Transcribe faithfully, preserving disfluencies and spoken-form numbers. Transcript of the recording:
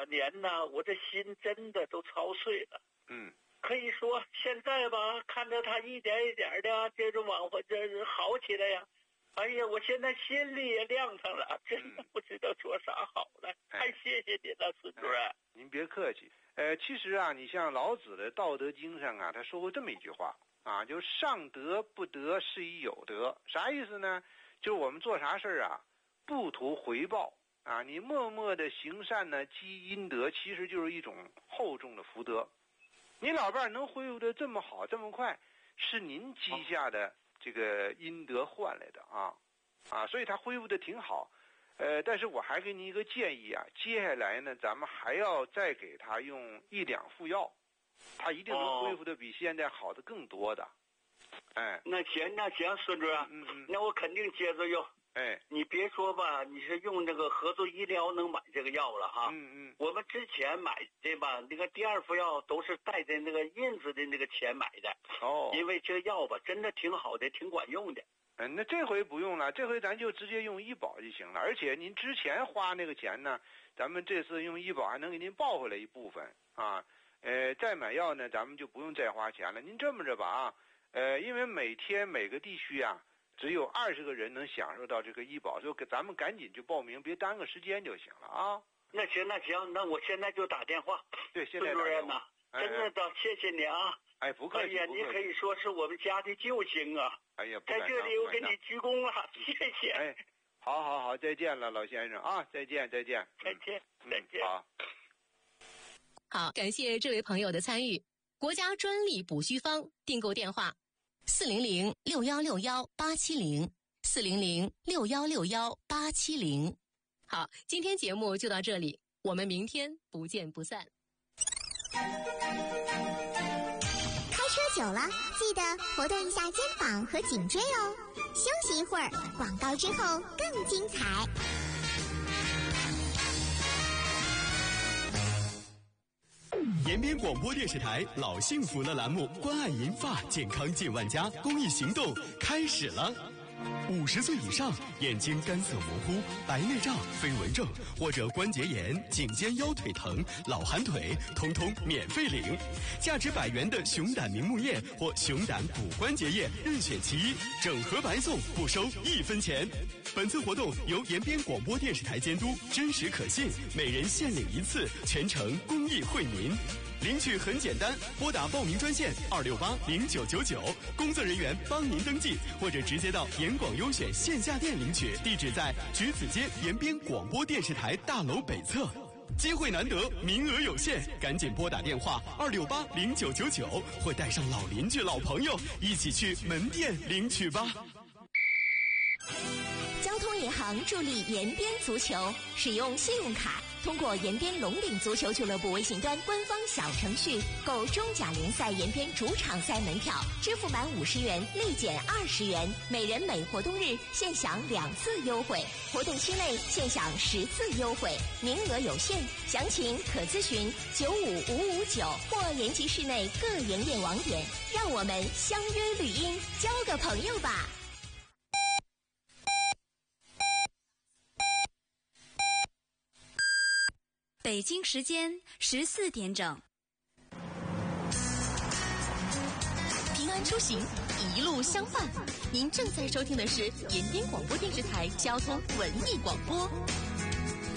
两年呢，我这心真的都操碎了。 嗯， 可以说现在吧，看着他一点一点的这种往回这好起来呀，哎呀，我现在心里也亮堂了，真的不知道说啥好了。嗯、太谢谢你了，孙主任、哎。 您别客气。呃，其实啊，你像老子的《道德经》上啊，他说过这么一句话啊，就是上德不德，是以有德。啥意思呢？就是我们做啥事儿啊，不图回报啊，你默默的行善呢，积阴德，其实就是一种厚重的福德。你老伴儿能恢复的这么好这么快，是您积下的这个阴德换来的啊啊，所以他恢复的挺好。呃，但是我还给您一个建议啊，接下来呢，咱们还要再给他用一两副药，他一定能恢复的比现在好的更多的。哎， 那行那行，孙主任， 嗯嗯， 那我肯定接着用。 哎， 你别说吧，你是用那个合作医疗能买这个药了哈。 嗯嗯， 我们之前买对吧，那个第二副药都是带着那个印子的那个钱买的。 哦， 因为这药吧，真的挺好的，挺管用的。 嗯，那这回不用了，这回咱就直接用医保就行了。而且您之前花那个钱呢，咱们这次用医保还能给您报回来一部分啊。呃，再买药呢，咱们就不用再花钱了。您这么着吧啊，呃，因为每天每个地区啊，只有二十个人能享受到这个医保，就给咱们赶紧就报名，别耽搁时间就行了啊。 那行那行，那我现在就打电话。 对，现在孙主任呐，真的的，谢谢你啊。 哎，不客气， 哎呀，你可以说是我们家的救星啊！ 哎呀， 在这里我给你鞠躬了，谢谢。 哎，好好好，再见了，老先生啊，再见再见， 再见、嗯、再见。 好， 好，感谢这位朋友的参与。国家专利补虚方订购电话：四零零六幺六幺八七零，四零零六幺六幺八七零。好，今天节目就到这里，我们明天不见不散。 车久了，记得活动一下肩膀和颈椎哦。休息一会儿，广告之后更精彩。 延边广播电视台老幸福的栏目关爱银发健康近万家公益行动开始了。五十岁以上眼睛干涩模糊、白内障、飞蚊症或者关节炎、颈肩腰腿疼、老寒腿，通通免费领。价值百元的熊胆明目液或熊胆骨关节液任选其一，整盒白送，不收一分钱。本次活动由延边广播电视台监督，真实可信，每人限领一次，全程公益惠民。领取很简单，拨打报名专线二六八零九九九，工作人员帮您登记，或者直接到延广优选线下店领取，地址在橘子街延边广播电视台大楼北侧。机会难得，名额有限，赶紧拨打电话二六八零九九九，或带上老邻居、老朋友一起去门店领取吧。 交通银行助力延边足球，使用信用卡。通过延边龙岭足球俱乐部微信端官方小程序购中甲联赛延边主场赛门票，支付满五十元立减二十元，每人每活动日现享两次优惠，活动期内现享十次优惠，名额有限，详情可咨询九五五五九或延吉市内各营业网点。让我们相约绿荫，交个朋友吧。 北京时间十四点整。 平安出行，一路相伴。您正在收听的是延边广播电视台交通文艺广播。